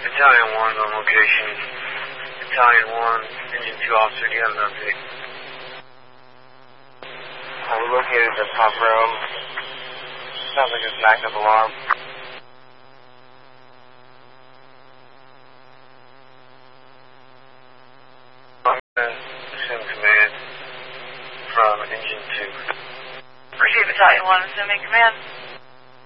Battalion 1 on location. Battalion 1, Engine 2 officer, do you have an update? We located the pump room. Sounds like it's an active alarm. I'm going to assume command from Engine 2. Receive Battalion 1, assuming command.